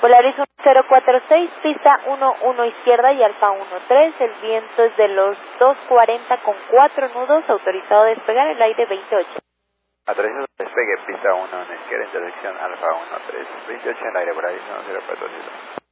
Polaris 1046, pista 11 izquierda y Alfa 13, el viento es de los 240 con 4 nudos, autorizado a despegar el aire 28. Aterrizaje despegue, pista 1 en izquierda, intersección Alfa 13, 28 en el aire, Polaris 1047.